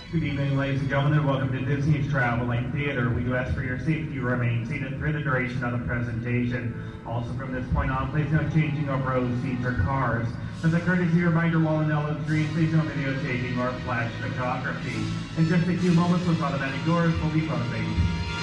Good evening, ladies and gentlemen, and welcome to Disney's Traveling Theater. We do ask for your safety to remain seated through the duration of the presentation. Also, from this point on, please no changing of rows, seats, or cars. As a courtesy reminder, while in Ellen Green, please no videotaping or flash photography. In just a few moments, those automatic doors will be closing.